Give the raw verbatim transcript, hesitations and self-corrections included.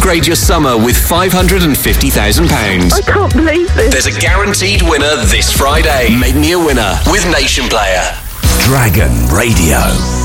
upgrade your summer with five hundred fifty thousand pounds. I can't believe this. There's a guaranteed winner this Friday. Make me a winner with Nation Player. Dragon Radio.